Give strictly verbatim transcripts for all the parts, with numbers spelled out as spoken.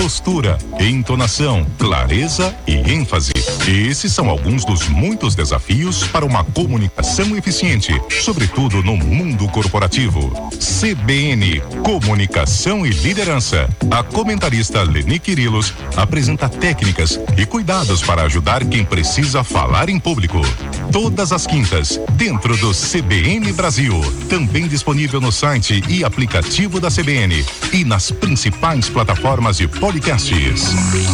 postura, entonação, clareza e ênfase. Esses são alguns dos muitos desafios para uma comunicação eficiente, sobretudo no mundo corporativo. C B N, Comunicação e Liderança. A comentarista Leni Quirilos apresenta técnicas e cuidados para ajudar quem precisa falar em público. Todas as quintas, dentro do C B N Brasil. Também disponível no site e aplicativo da C B N e nas principais plataformas de podcasts.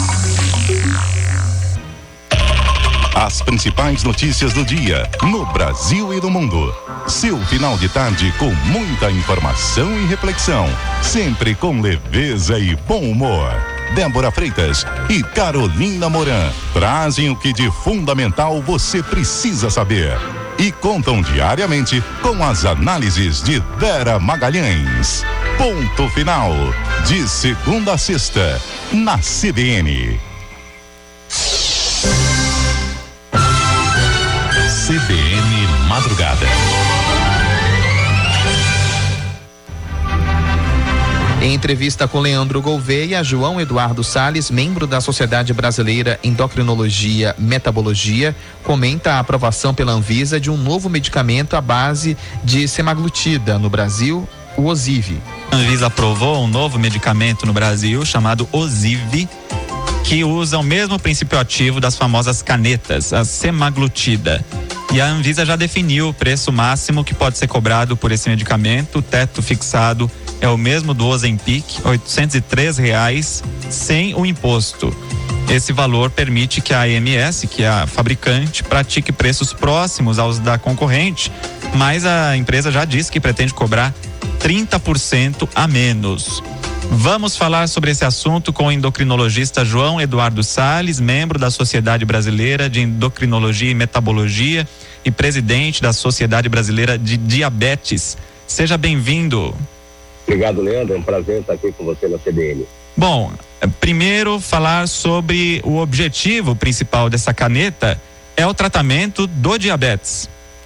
As principais notícias do dia, no Brasil e no mundo. Seu final de tarde com muita informação e reflexão, sempre com leveza e bom humor. Débora Freitas e Carolina Moran trazem o que de fundamental você precisa saber e contam diariamente com as análises de Vera Magalhães. Ponto final, de segunda a sexta, na C B N. C B N Madrugada. Em entrevista com Leandro Gouveia, João Eduardo Salles, membro da Sociedade Brasileira Endocrinologia Metabologia, comenta a aprovação pela Anvisa de um novo medicamento à base de semaglutida no Brasil, o Ozivy. A Anvisa aprovou um novo medicamento no Brasil chamado Ozivy, que usa o mesmo princípio ativo das famosas canetas, a semaglutida. E a Anvisa já definiu o preço máximo que pode ser cobrado por esse medicamento. O teto fixado é o mesmo do Ozempic, oitocentos e três reais, sem o imposto. Esse valor permite que a A M S, que é a fabricante, pratique preços próximos aos da concorrente, mas a empresa já disse que pretende cobrar trinta por cento a menos. Vamos falar sobre esse assunto com o endocrinologista João Eduardo Salles, membro da Sociedade Brasileira de Endocrinologia e Metabologia e presidente da Sociedade Brasileira de Diabetes. Seja bem-vindo. Obrigado, Leandro. É um prazer estar aqui com você na C B N. Bom, primeiro falar sobre o objetivo principal dessa caneta é o tratamento do diabetes.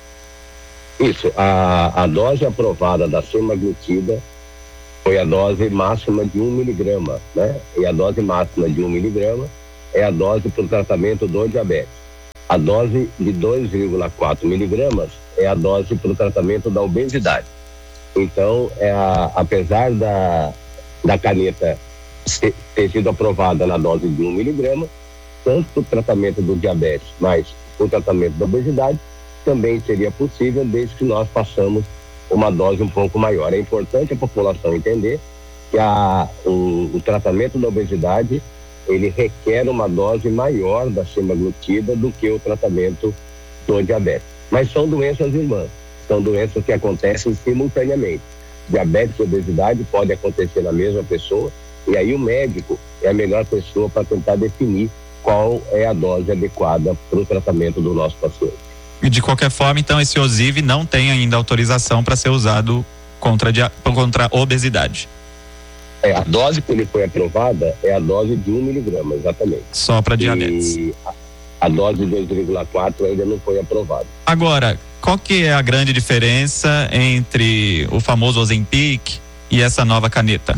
Isso, a, a dose aprovada da semaglutida foi a dose máxima de um miligrama, né? E a dose máxima de um miligrama é a dose para o tratamento do diabetes. A dose de dois vírgula quatro miligramas é a dose para o tratamento da obesidade. Então, é a, apesar da, da caneta ter, ter sido aprovada na dose de um miligrama, tanto para o tratamento do diabetes, mas o tratamento da obesidade também seria possível, desde que nós passamos uma dose um pouco maior. É importante a população entender que a, o, o tratamento da obesidade, ele requer uma dose maior da semaglutida do que o tratamento do diabetes. Mas são doenças irmãs, são doenças que acontecem simultaneamente. Diabetes e obesidade pode acontecer na mesma pessoa, e aí o médico é a melhor pessoa para tentar definir qual é a dose adequada para o tratamento do nosso paciente. E de qualquer forma, então, esse Ozivy não tem ainda autorização para ser usado contra, contra a obesidade. É, a dose que ele foi aprovada é a dose de um miligrama, exatamente. Só para diabetes. E a, a dose de dois vírgula quatro ainda não foi aprovada. Agora, qual que é a grande diferença entre o famoso Ozempic e essa nova caneta?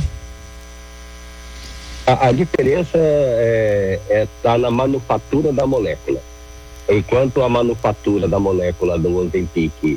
A, a diferença é, é tá na manufatura da molécula. Enquanto a manufatura da molécula do Ozempic